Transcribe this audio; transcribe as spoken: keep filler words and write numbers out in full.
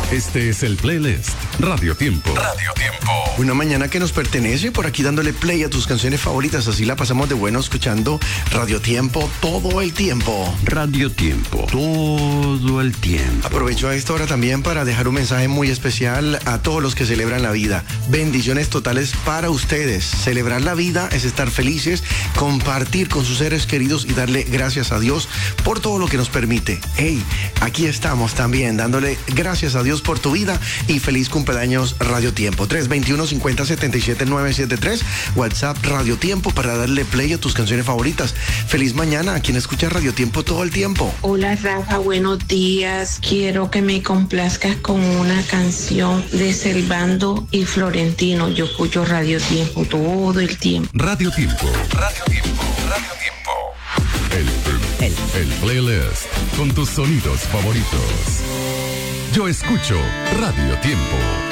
Este es el playlist Radio Tiempo. Radio Tiempo. Una mañana que nos pertenece, por aquí dándole play a tus canciones favoritas, así la pasamos de bueno escuchando Radio Tiempo todo el tiempo. Radio Tiempo, todo el tiempo. Aprovecho a esta hora también para dejar un mensaje muy especial a todos los que celebran la vida. Bendiciones totales para ustedes. Celebrar la vida es estar felices, compartir con sus seres queridos y darle gracias a Dios por todo lo que nos permite. Hey, aquí estamos también dándole gracias a Dios por tu vida y feliz cumpleaños Radio Tiempo. tres veintiuno, cincuenta, setenta y siete, nueve setenta y tres, WhatsApp Radio Tiempo para darle play a tus canciones favoritas. Feliz mañana a quien escucha Radio Tiempo todo el tiempo. Hola Rafa, buenos días. Quiero que me complazcas con una canción de Servando y Florentino. Yo escucho Radio Tiempo todo el tiempo. Radio Tiempo. Radio Tiempo. Radio Tiempo. El, el, el, el playlist con tus sonidos favoritos. Yo escucho Radio Tiempo.